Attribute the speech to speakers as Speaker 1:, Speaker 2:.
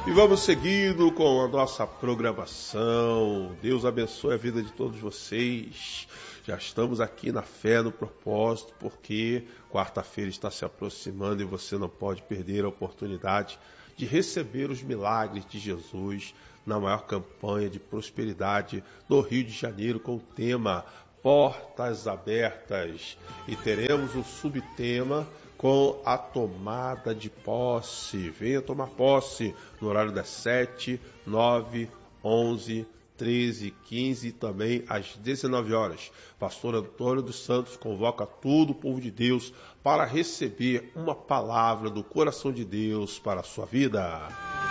Speaker 1: E vamos seguindo com a nossa programação. Deus abençoe a vida de todos vocês. Já estamos aqui na fé, no propósito, porque quarta-feira está se aproximando e você não pode perder a oportunidade de receber os milagres de Jesus na maior campanha de prosperidade do Rio de Janeiro, com o tema Portas Abertas. E teremos um subtema com a tomada de posse. Venha tomar posse no horário das 7, 9, 11, 13, 15 e também às 19 horas. Pastor Antônio dos Santos convoca todo o povo de Deus para receber uma palavra do coração de Deus para a sua vida.